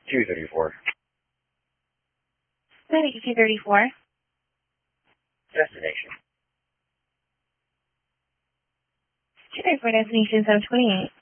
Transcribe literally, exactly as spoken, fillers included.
two thirty-four. Clinic two thirty-four. Destination. two thirty-four destination seven twenty-eight.